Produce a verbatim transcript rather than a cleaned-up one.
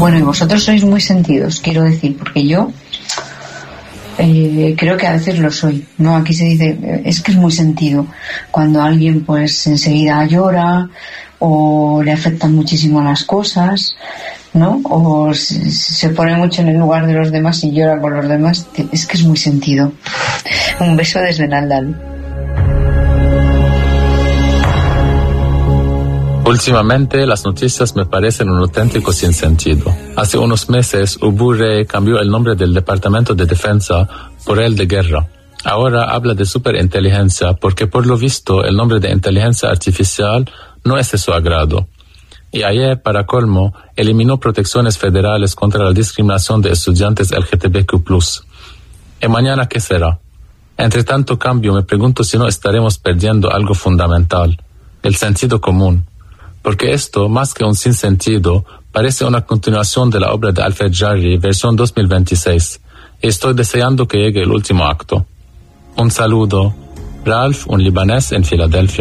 Bueno, y vosotros sois muy sentidos, quiero decir, porque yo eh, creo que a veces lo soy, ¿no? Aquí se dice, es que es muy sentido. Cuando alguien pues enseguida llora o le afectan muchísimo las cosas, ¿no? O se, se pone mucho en el lugar de los demás y llora con los demás, es que es muy sentido. Un beso desde Naldal. Últimamente las noticias me parecen un auténtico sinsentido. Hace unos meses Ubure cambió el nombre del Departamento de Defensa por el de Guerra. Ahora habla de superinteligencia porque por lo visto el nombre de inteligencia artificial no es de su agrado. Y ayer, para colmo, eliminó protecciones federales contra la discriminación de estudiantes L G B T Q plus. ¿Y mañana qué será? Entre tanto cambio me pregunto si no estaremos perdiendo algo fundamental, el sentido común. Porque esto, más que un sinsentido, parece una continuación de la obra de Alfred Jarry, versión dos mil veintiséis, y estoy deseando que llegue el último acto. Un saludo. Ralph, un libanés en Filadelfia.